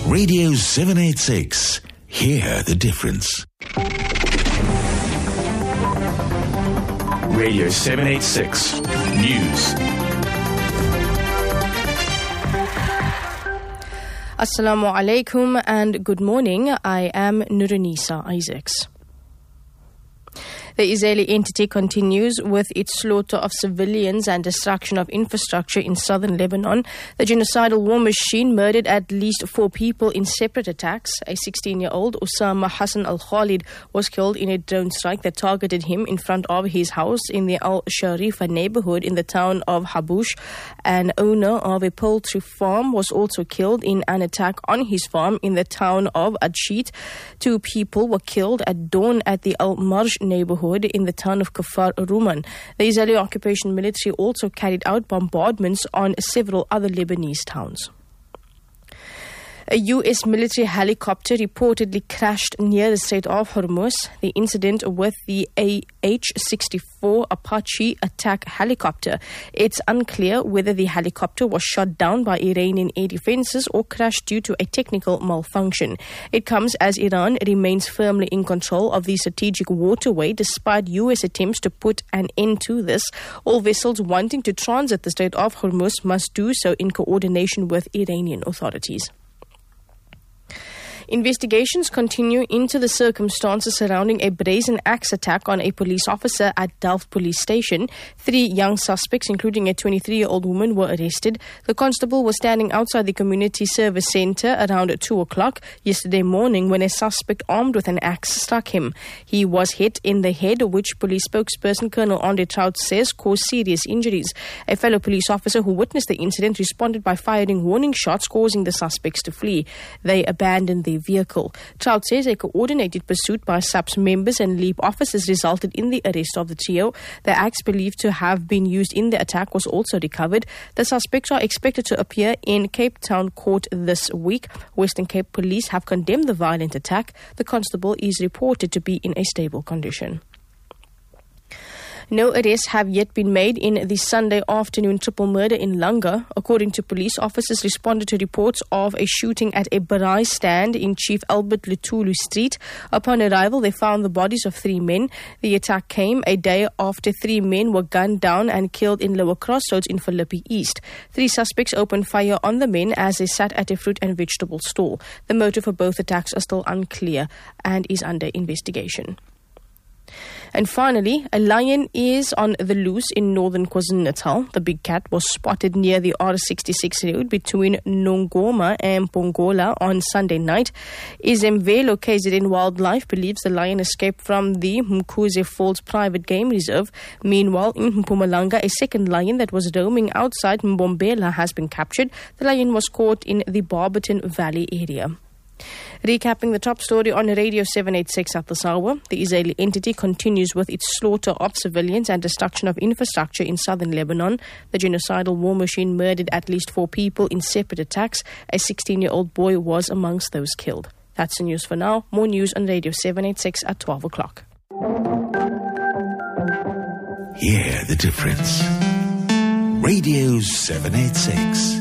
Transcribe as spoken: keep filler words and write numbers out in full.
Radio seven eighty-six. Hear the difference. Radio seven eighty-six News. Assalamu alaikum and good morning. I am Nurunisa Isaacs. The Israeli entity continues with its slaughter of civilians and destruction of infrastructure in southern Lebanon. The genocidal war machine murdered at least four people in separate attacks. A sixteen-year-old Osama Hassan al-Khalid was killed in a drone strike that targeted him in front of his house in the Al-Sharifa neighborhood in the town of Habush. An owner of a poultry farm was also killed in an attack on his farm in the town of Adshit. Two people were killed at dawn at the Al-Marj neighborhood in the town of Kafar Ruman. The Israeli occupation military also carried out bombardments on several other Lebanese towns. A U S military helicopter reportedly crashed near the Strait of Hormuz. The incident with the A H sixty-four Apache attack helicopter. It's unclear whether the helicopter was shot down by Iranian air defenses or crashed due to a technical malfunction. It comes as Iran remains firmly in control of the strategic waterway despite U S attempts to put an end to this. All vessels wanting to transit the Strait of Hormuz must do so in coordination with Iranian authorities. Investigations continue into the circumstances surrounding a brazen axe attack on a police officer at Delft police station. Three young suspects, including a twenty-three-year-old woman, were arrested. The constable was standing outside the community service centre around two o'clock yesterday morning when a suspect armed with an axe struck him. He was hit in the head, which police spokesperson Colonel Andre Trout says caused serious injuries. A fellow police officer who witnessed the incident responded by firing warning shots, causing the suspects to flee. They abandoned the vehicle. Trout says a coordinated pursuit by S A P S members and LEAP officers resulted in the arrest of the trio. The axe believed to have been used in the attack was also recovered. The suspects are expected to appear in Cape Town court this week. Western Cape police have condemned the violent attack. The constable is reported to be in a stable condition. No arrests have yet been made in the Sunday afternoon triple murder in Langa. According to police, officers responded to reports of a shooting at a Barai stand in Chief Albert Lutulu Street. Upon arrival, they found the bodies of three men. The attack came a day after three men were gunned down and killed in Lower Crossroads in Philippi East. Three suspects opened fire on the men as they sat at a fruit and vegetable stall. The motive for both attacks are still unclear and is under investigation. And finally, a lion is on the loose in northern KwaZulu-Natal. The big cat was spotted near the R sixty-six road between Nongoma and Pongola on Sunday night. Izemvelo K Z N Wildlife believes the lion escaped from the Mkuze Falls Private Game Reserve. Meanwhile, in Mpumalanga, a second lion that was roaming outside Mbombela has been captured. The lion was caught in the Barberton Valley area. Recapping the top story on Radio seven eighty-six at this hour, the Israeli entity continues with its slaughter of civilians and destruction of infrastructure in southern Lebanon. The genocidal war machine murdered at least four people in separate attacks. A sixteen-year-old boy was amongst those killed. That's the news for now. More news on Radio seven eighty-six at twelve o'clock. Hear the difference. Radio seven eighty-six.